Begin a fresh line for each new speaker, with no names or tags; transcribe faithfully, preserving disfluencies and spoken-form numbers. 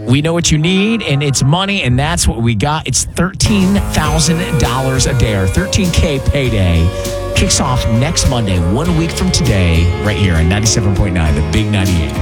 We know what you need, and it's money, and that's what we got. It's thirteen thousand dollars a day, or thirteen K payday. Kicks off next Monday, one week from today, right here on ninety-seven point nine, The Big ninety-eight.